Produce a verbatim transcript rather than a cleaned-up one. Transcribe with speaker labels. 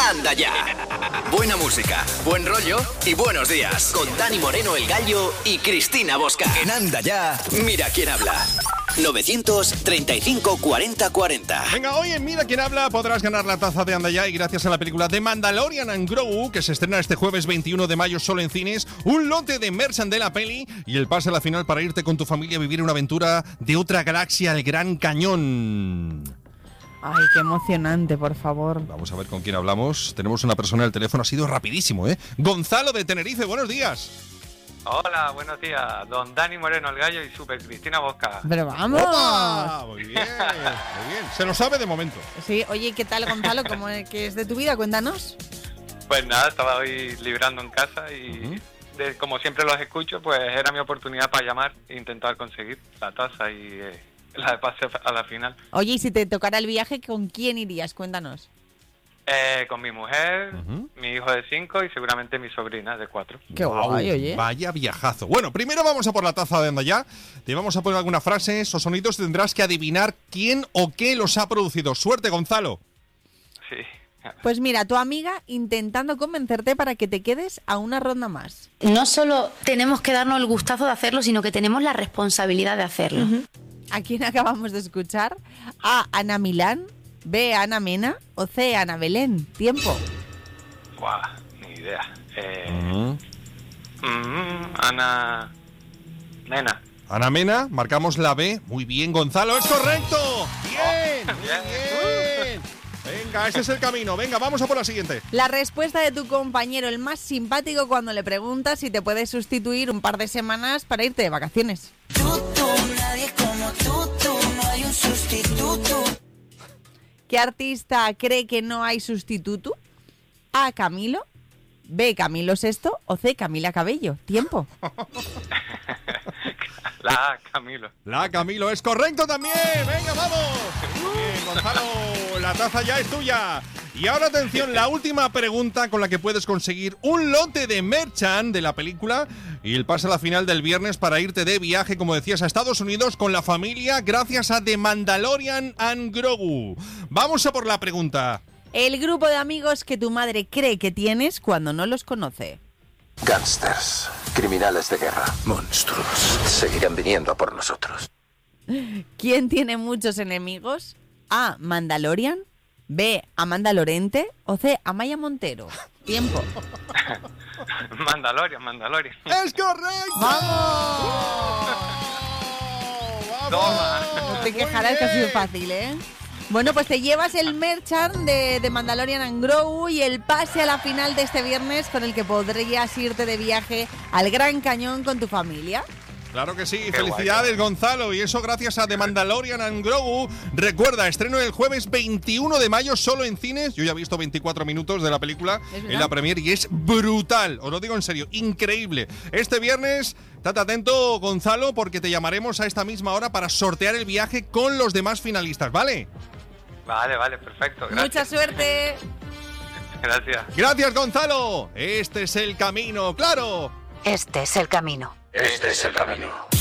Speaker 1: Anda Ya. Buena música, buen rollo y buenos días. Con Dani Moreno, el Gallo, y Cristina Bosca. En Anda Ya, mira quién habla. novecientos treinta y cinco cuarenta cuarenta.
Speaker 2: Venga, hoy en Mira quién habla podrás ganar la taza de Anda Ya, y gracias a la película The Mandalorian and Grogu, que se estrena este jueves veintiuno de mayo solo en cines, un lote de merchan de la peli y el pase a la final para irte con tu familia a vivir una aventura de otra galaxia, el Gran Cañón.
Speaker 3: Ay, qué emocionante, por favor.
Speaker 2: Vamos a ver con quién hablamos. Tenemos una persona al teléfono, ha sido rapidísimo, ¿eh? Gonzalo de Tenerife, buenos días.
Speaker 4: Hola, buenos días. Don Dani Moreno, el Gallo, y Super Cristina Bosca.
Speaker 3: ¡Pero vamos!
Speaker 2: ¡Opa! Muy bien, muy bien. Se lo sabe de momento.
Speaker 3: Sí, oye, ¿qué tal, Gonzalo? ¿Cómo es, qué es de tu vida? Cuéntanos.
Speaker 4: Pues nada, estaba hoy librando en casa y uh-huh. de, como siempre los escucho, pues era mi oportunidad para llamar e intentar conseguir la taza y eh, la de pase a la final.
Speaker 3: Oye, y si te tocara el viaje, ¿con quién irías? Cuéntanos.
Speaker 4: Eh, con mi mujer, uh-huh. mi hijo de cinco y seguramente mi sobrina de cuatro.
Speaker 3: ¡Qué wow, guay, oye!
Speaker 2: Vaya viajazo. Bueno, primero vamos a por la taza de Anda Ya. Te vamos a poner algunas frases o sonidos. Tendrás que adivinar quién o qué los ha producido. ¡Suerte, Gonzalo!
Speaker 4: Sí.
Speaker 3: Pues mira, tu amiga intentando convencerte para que te quedes a una ronda más.
Speaker 5: No solo tenemos que darnos el gustazo de hacerlo, sino que tenemos la responsabilidad de hacerlo.
Speaker 3: Uh-huh. ¿A quién acabamos de escuchar? A Ana Milán, B, Ana Mena o C, Ana Belén. Tiempo.
Speaker 4: Guau, ni idea. Eh, uh-huh. mm, Ana Mena.
Speaker 2: Ana Mena, marcamos la B. Muy bien, Gonzalo, es correcto. Bien,
Speaker 4: oh, bien.
Speaker 2: bien. Venga, ese es el camino. Venga, vamos a por la siguiente.
Speaker 3: La respuesta de tu compañero, el más simpático, cuando le preguntas si te puedes sustituir un par de semanas para irte de vacaciones.
Speaker 6: Tú, tú, nadie como tú, tú, no hay un sustituto.
Speaker 3: ¿Qué artista cree que no hay sustituto? A, Camilo, B, Camilo Sesto o C, Camila Cabello. Tiempo.
Speaker 4: La A, Camilo.
Speaker 2: La A, Camilo, es correcto también. Venga, vamos. Bien, Gonzalo, la taza ya es tuya. Y ahora atención, la última pregunta con la que puedes conseguir un lote de merchan de la película y el pase a la final del viernes para irte de viaje, como decías, a Estados Unidos con la familia gracias a The Mandalorian and Grogu. Vamos a por la pregunta.
Speaker 3: El grupo de amigos que tu madre cree que tienes cuando no los conoce.
Speaker 7: Gángsters, criminales de guerra, monstruos, seguirán viniendo a por nosotros.
Speaker 3: ¿Quién tiene muchos enemigos? A, Mandalorian, B, Amanda Lorente o C, Amaya Montero. Tiempo.
Speaker 4: Mandalorian, Mandalorian.
Speaker 2: ¡Es correcto!
Speaker 3: ¡Vamos!
Speaker 2: ¡Vamos!
Speaker 4: Toma.
Speaker 3: No te quejarás, que ha sido fácil, ¿eh? Bueno, pues te llevas el merchan de, de Mandalorian and Grogu y el pase a la final de este viernes con el que podrías irte de viaje al Gran Cañón con tu familia.
Speaker 2: Claro que sí,
Speaker 4: Qué
Speaker 2: felicidades,
Speaker 4: guay.
Speaker 2: Gonzalo, y eso gracias a The Mandalorian and Grogu. Recuerda, estreno el jueves veintiuno de mayo solo en cines. Yo ya he visto veinticuatro minutos de la película en la premier y es brutal, os lo digo en serio, increíble. Este viernes, estate atento, Gonzalo, porque te llamaremos a esta misma hora para sortear el viaje con los demás finalistas, ¿vale?
Speaker 4: Vale, vale, perfecto. Gracias.
Speaker 3: Mucha suerte.
Speaker 4: Gracias.
Speaker 2: Gracias, Gonzalo. Este es el camino, claro.
Speaker 8: Este es el camino.
Speaker 7: Este es el camino.